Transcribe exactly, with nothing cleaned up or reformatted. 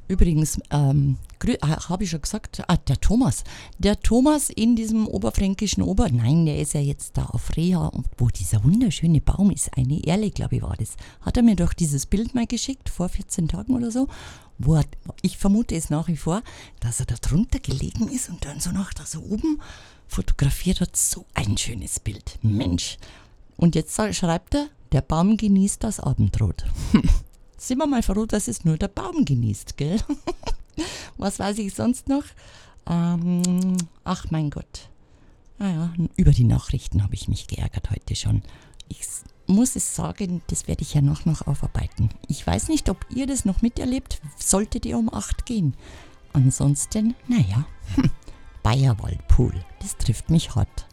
Übrigens, ähm, habe ich schon gesagt, ah, der Thomas. Der Thomas in diesem oberfränkischen Ober... Nein, der ist ja jetzt da auf Reha, wo dieser wunderschöne Baum ist. Eine Erle, glaube ich, war das. Hat er mir doch dieses Bild mal geschickt, vor vierzehn Tagen oder so, wo er, ich vermute es nach wie vor, dass er da drunter gelegen ist und dann so nach da so oben fotografiert hat. So ein schönes Bild. Mensch. Und jetzt schreibt er, der Baum genießt das Abendrot. Sind wir mal froh, dass es nur der Baum genießt, gell? Was weiß ich sonst noch? Ähm, ach mein Gott. Naja, über die Nachrichten habe ich mich geärgert heute schon. Ich muss es sagen, das werde ich ja noch, noch aufarbeiten. Ich weiß nicht, ob ihr das noch miterlebt. Solltet ihr um acht gehen. Ansonsten, naja, hm, Bayerwaldpool, das trifft mich hart.